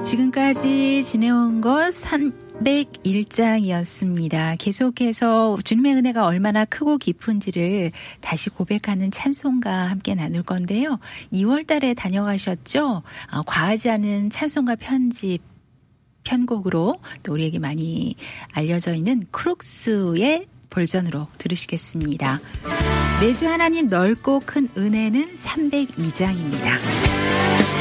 지금까지 지내온 것 301장이었습니다. 계속해서 주님의 은혜가 얼마나 크고 깊은지를 다시 고백하는 찬송과 함께 나눌 건데요. 2월 달에 다녀가셨죠? 과하지 않은 찬송가 편곡으로 또 우리에게 많이 알려져 있는 크록스의 버전으로 들으시겠습니다. 매주 하나님 넓고 큰 은혜는 302장입니다.